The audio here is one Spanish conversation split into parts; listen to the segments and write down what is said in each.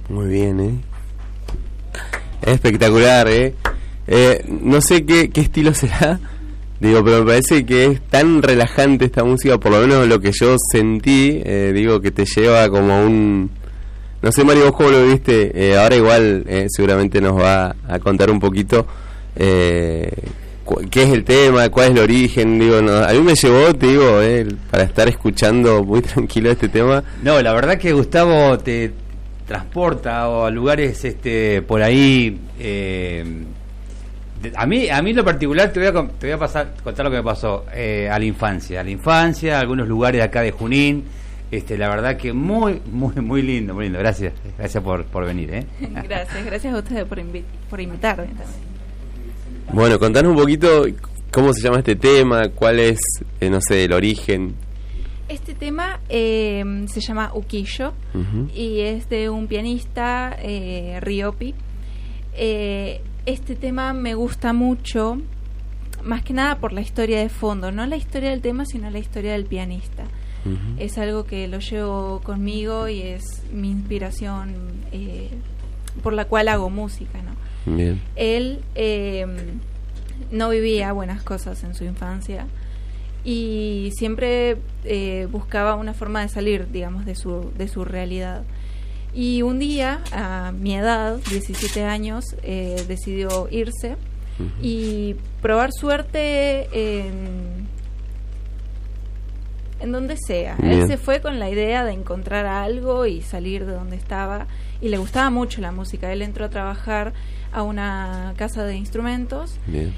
Muy bien, es espectacular, no sé qué estilo será, digo, pero me parece que es tan relajante esta música, por lo menos lo que yo sentí, digo, que te lleva como un... No sé, Mario, vos cómo lo viste, ahora igual seguramente nos va a contar un poquito qué es el tema, cuál es el origen, digo, no, a mí me llevó, te digo, para estar escuchando muy tranquilo este tema. No, la verdad que Gustavo te transporta a lugares por ahí, a mí en lo particular te voy a contar lo que me pasó a la infancia, algunos lugares de acá de Junín. La verdad que muy lindo, muy lindo. Gracias por venir, Gracias a ustedes por invitarme. Bueno, contanos un poquito cómo se llama este tema, cuál es, no sé, el origen. Este tema se llama Uquillo, y es de un pianista, Riopi. Este tema me gusta mucho, más que nada por la historia de fondo, no la historia del tema, sino la historia del pianista. Es algo que lo llevo conmigo y es mi inspiración por la cual hago música, ¿no? Bien. Él no vivía buenas cosas en su infancia y siempre buscaba una forma de salir, digamos, de su realidad. Y un día, a mi edad, 17 años, decidió irse y probar suerte en donde sea. Bien. Él se fue con la idea de encontrar algo y salir de donde estaba, y le gustaba mucho la música. Él entró a trabajar a una casa de instrumentos. Bien.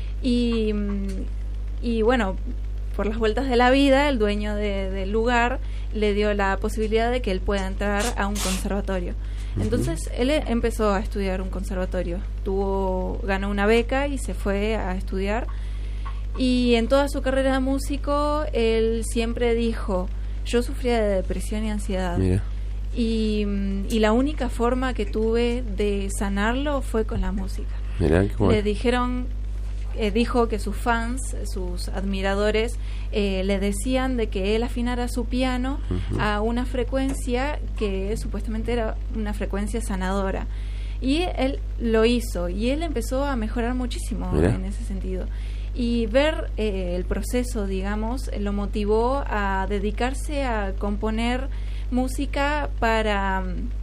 Y bueno, por las vueltas de la vida, el dueño del lugar le dio la posibilidad de que él pueda entrar a un conservatorio. Entonces él empezó a estudiar un conservatorio, ganó una beca y se fue a estudiar. Y en toda su carrera de músico, él siempre dijo: yo sufría de depresión y ansiedad. Mira. Y la única forma que tuve de sanarlo fue con la música. Mirá, qué bueno. Le dijo que sus fans, sus admiradores, le decían de que él afinara su piano a una frecuencia que supuestamente era una frecuencia sanadora. Y él lo hizo, y él empezó a mejorar muchísimo. Mirá. En ese sentido. Y ver el proceso, digamos, lo motivó a dedicarse a componer música para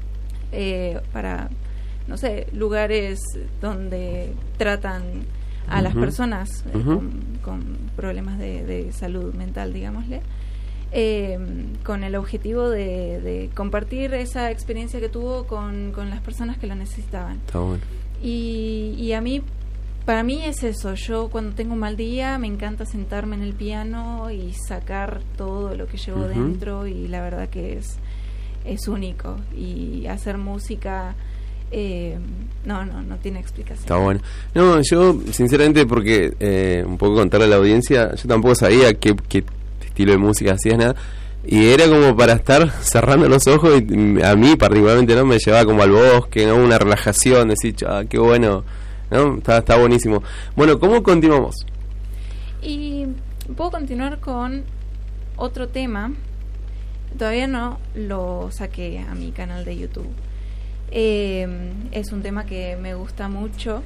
no sé, lugares donde tratan a las personas con problemas de salud mental, digámosle, con el objetivo de compartir esa experiencia que tuvo con las personas que lo necesitaban. Está bueno. Y para mí es eso. Yo cuando tengo un mal día me encanta sentarme en el piano y sacar todo lo que llevo dentro, y la verdad que es único. Y hacer música no tiene explicación. Está bueno. No, yo sinceramente, porque un poco contarle a la audiencia, yo tampoco sabía qué estilo de música hacías, nada, y era como para estar cerrando los ojos, y a mí particularmente no me llevaba como al bosque, ¿no? Una relajación, decir, qué bueno, ¿no? Está buenísimo. Bueno, ¿cómo continuamos? Y puedo continuar con otro tema. Todavía no lo saqué a mi canal de YouTube. Es un tema que me gusta mucho,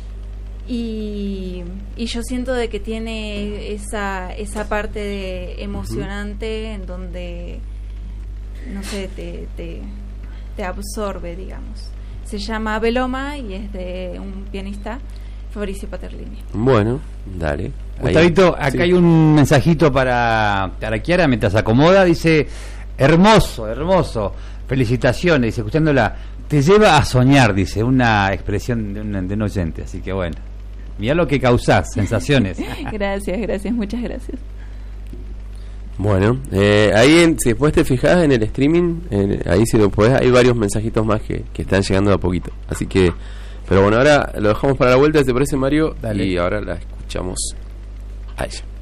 y yo siento de que tiene esa parte de emocionante en donde, no sé, te absorbe, digamos. Se llama Veloma y es de un pianista, Fabrizio Paterlini. Bueno, dale. Gustavito, acá sí. Hay un mensajito para Kiara mientras acomoda. Dice: hermoso, felicitaciones, dice, escuchándola, te lleva a soñar, dice, una expresión de un oyente. Así que bueno, mirá lo que causás, sensaciones. Gracias, muchas gracias. Bueno, ahí si después te fijas en el streaming, ahí si lo podés, hay varios mensajitos más que están llegando de a poquito. Así que, pero bueno, ahora lo dejamos para la vuelta, ¿te parece, Mario? Dale. Y ahora la escuchamos a ella.